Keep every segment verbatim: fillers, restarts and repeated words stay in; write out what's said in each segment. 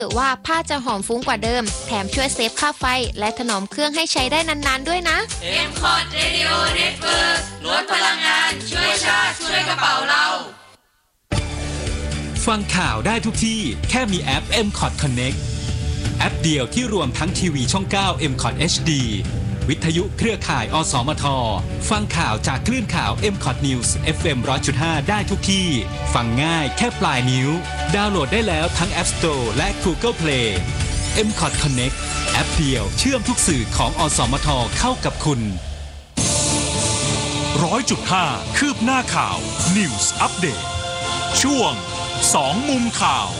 หรือว่าผ้าจะหอมฟุ้งกว่าเดิมแถมช่วยเซฟค่าไฟและถนอมเครื่องให้ใช้ได้นานๆด้วยนะเอ็ม คอร์ด Radio Network ลดพลังงานช่วยชาติช่วยกระเป๋าเราฟังข่าวได้ทุกที่แค่มีแอป เอ็ม คอร์ด Connect แอปเดียวที่รวมทั้งทีวีช่อง เก้า เอ็ม คอร์ด เอช ดี วิทยุเครือข่าย อสมท ฟังข่าวจากคลื่นข่าว เอ็ม คอร์ด News เอฟ เอ็ม หนึ่งร้อยจุดห้า ได้ทุกที่ฟังง่ายแค่ปลายนิ้วดาวน์โหลดได้แล้วทั้ง App Store และ Google Play เอ็ม คอร์ด Connect แอปเดียวเชื่อมทุกสื่อของอสมทเข้ากับคุณร้อยจุดห้า คืบหน้าข่าว News Update ช่วงสองมุมข่าว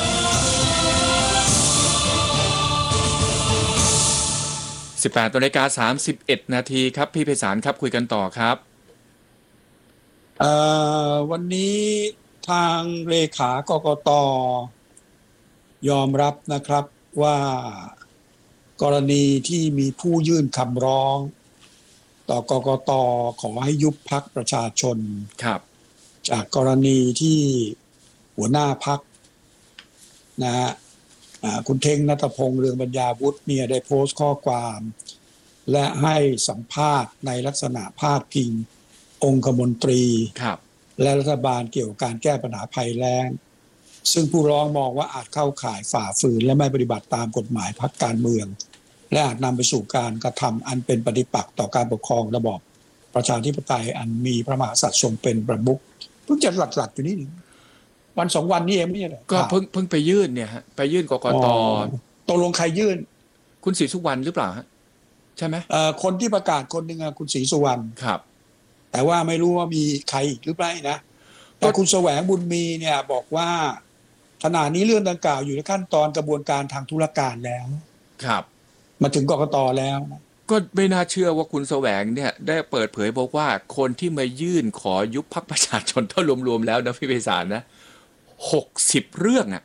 สิบแปดนาฬิกาสามสิบเอ็ดนาทีครับพี่ไพศาลครับคุยกันต่อครับเอ่อวันนี้ทางเลขากกต.ยอมรับนะครับว่ากรณีที่มีผู้ยื่นคำร้องต่อกกต.ขอให้ยุบพรรคประชาชนครับจากกรณีที่หัวหน้าพรรคนะฮะคุณเท่งณัฐพงษ์เรืองปัญญาวุฒิเนี่ยได้โพสต์ข้อความและให้สัมภาษณ์ในลักษณะพาดพิงองคมนตรีและรัฐบาลเกี่ยวกับการแก้ปัญหาภัยแล้งซึ่งผู้ร้องมองว่าอาจเข้าข่ายฝ่าฝืนและไม่ปฏิบัติตามกฎหมายพรรคการเมืองและอาจนำไปสู่การกระทำอันเป็นปฏิปักษ์ต่อการปกครองระบอบประชาธิปไตยอันมีพระมหากษัตริย์ทรงเป็นประมุขเพิ่งจะหลักๆอยู่นี่วันสองวันนี้เองไม่ใช่เหรอก็เพิ่งเพิ่งไปยื่นเนี่ยฮะไปยื่นกกต. ตกลงใครยื่นคุณศรีสุวรรณหรือเปล่าฮะใช่ไหมเอ่อคนที่ประกาศคนหนึ่งอะคุณศรีสุวรรณครับแต่ว่าไม่รู้ว่ามีใครอีกหรือไม่นะแต่คุณแสวงบุญมีเนี่ยบอกว่าขณะนี้เรื่องดังกล่าวอยู่ในขั้นตอนกระบวนการทางธุรการแล้วครับมาถึงกกต.แล้วก็ไม่น่าเชื่อว่าคุณแสวงเนี่ยได้เปิดเผยบอกว่าคนที่มายื่นขอยุบพรรคประชาชนถ้ารวมๆแล้วนะพี่ไพศาลนะหกสิบเรื่องอ่ะ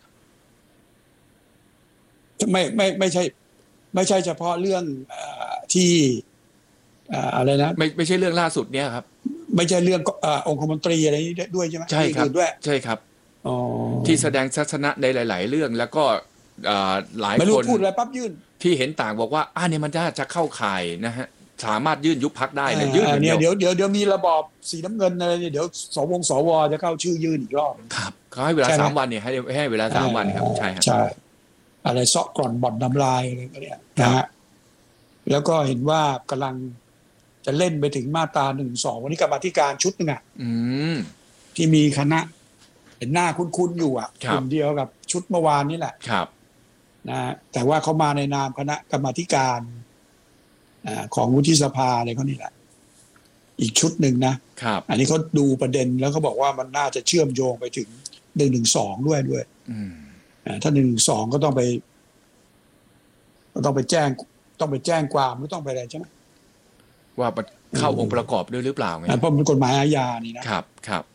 ไม่ไม่ไม่ใช่ไม่ใช่เฉพาะเรื่องที่อะไรนะไม่ไม่ใช่เรื่องล่าสุดเนี่ยครับไม่ใช่เรื่ององคมนตรีอะไรนี้ด้วยใช่ไหมใช่ครับด้วยใช่ครับที่แสดงทัศนะในหลายๆเรื่องแล้วก็หลายคนพูดอะไรปั๊บยื่นที่เห็นต่างบอกว่าอ่าเนี่ยมันน่าจะเข้าข่ายนะฮะสามารถยื่นยุบพรรคได้เลยยื่นเนี่ยเดี๋ยวเดี๋ยวเดี๋ยวมีระบอบสีน้ำเงินอะไรเนี่ยเดี๋ยวสวงสวจะเข้าชื่อยื่นอีกรอบครับเขาให้เวลาสามวันเนี่ยให้ให้เวลาสามวันครับใช่ครับใช่อะไรเซาะกร่อนบ่อนทำลายอะไรก็เนี่ยนะฮะแล้วก็เห็นว่ากำลังจะเล่นไปถึงมาตราหนึ่งสองวันนี้กรรมาธิการชุดนึงอ่ะที่มีคณะเห็นหน้าคุ้นๆอยู่อ่ะกลุ่มเดียวกับชุดเมื่อวานนี้แหละครับนะแต่ว่าเขามาในนามคณะกรรมาธิการของวุฒิสภาอะไรเขานี่แหละอีกชุดหนึ่งนะครับอันนี้เขาดูประเด็นแล้วเขาบอกว่ามันน่าจะเชื่อมโยงไปถึงหนึ่งหนึ่งสองด้วยด้วยถ้าหนึ่งหนึ่งสองก็ต้องไปก็ต้องไปแจ้งต้องไปแจ้งความไม่ต้องไปอะไรใช่ไหมว่าเข้าองค์ประกอบด้วยหรือเปล่าไงเพราะมันกฎหมายอาญานี่นะครับครับ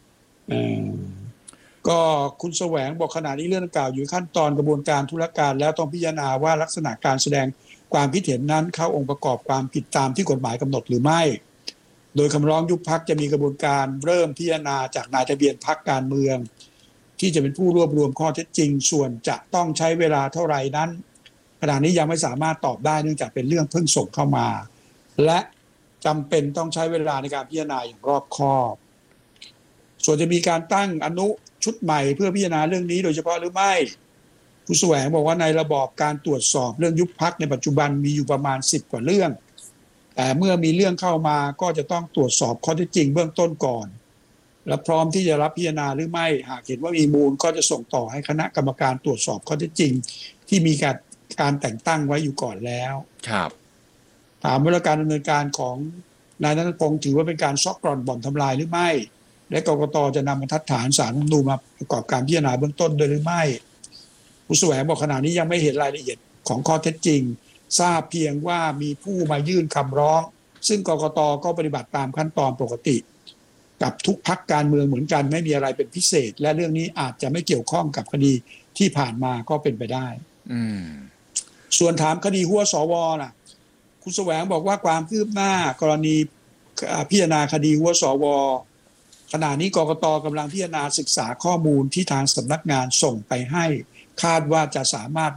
ก็คุณแสวงบอกขณะนี้เรื่องดังกล่าวอยู่ขั้นตอนกระบวนการธุรการแล้วต้องพิจารณาว่าลักษณะการแสดงความคิดเห็นนั้นเข้าองค์ประกอบความผิดตามที่กฎหมายกำหนดหรือไม่โดยคำร้องยุบพรรคจะมีกระบวนการเริ่มพิจารณาจากนายทะเบียนพรรคการเมืองที่จะเป็นผู้รวบรวมข้อเท็จจริงส่วนจะต้องใช้เวลาเท่าไหร่นั้นขณะนี้ยังไม่สามารถตอบได้เนื่องจากเป็นเรื่องเพิ่งส่งเข้ามาและจำเป็นต้องใช้เวลาในการพิจารณาอย่างรอบคอบส่วนจะมีการตั้งอนุชุดใหม่เพื่อพิจารณาเรื่องนี้โดยเฉพาะหรือไม่ผู้แสวงบอกว่าในระบอบการตรวจสอบเรื่องยุบพรรคในปัจจุบันมีอยู่ประมาณสิบกว่าเรื่องแต่เมื่อมีเรื่องเข้ามาก็จะต้องตรวจสอบข้อเท็จจริงเบื้องต้นก่อนและพร้อมที่จะรับพิจารณาหรือไม่หากเห็นว่ามีมูลก็จะส่งต่อให้คณะกรรมการตรวจสอบข้อเท็จจริงที่มีการการแต่งตั้งไว้อยู่ก่อนแล้วครับถามว่าการดำเนินการของนายณัฐพงษ์ถือว่าเป็นการซอกกร่อนบ่อนทำลายหรือไม่และกกต.จะนำบรรทัดฐานศาลรัฐธรรมนูญมาประกอบการพิจารณาเบื้องต้นโดยหรือไม่ผู้แสวงบอกขณะนี้ยังไม่เห็นรายละเอียดของข้อเท็จจริงทราบเพียงว่ามีผู้มายื่นคำร้องซึ่งกกต.ก็ปฏิบัติตามขั้นตอนปกติกับทุกพรรคการเมืองเหมือนกันไม่มีอะไรเป็นพิเศษและเรื่องนี้อาจจะไม่เกี่ยวข้องกับคดีที่ผ่านมาก็เป็นไปได้ส่วนถามคดีหัวสวน่ะคุณแสวงบอกว่าความคืบหน้ากรณีพิจารณาคดีหัวสวขณะนี้กกต.กำลังพิจารณาศึกษาข้อมูลที่ทางสำนักงานส่งไปให้คาดว่าจะสามารถ